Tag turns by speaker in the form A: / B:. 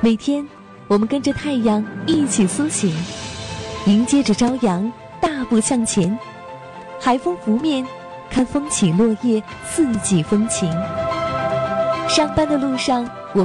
A: 每天，我们跟着太阳一起苏醒，迎接着朝阳，大步向前。海风拂面，看风起落叶，四季风情。上班的路上，